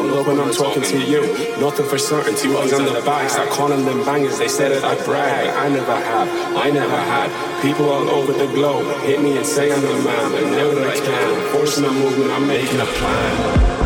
look when I'm talking to you. Nothing for certain, two eyes on the back. Start calling them bangers, they said it I brag. I never have, I never had. People all over the globe hit me and say I'm the man. But now that I can, forcing a movement, I'm making a plan.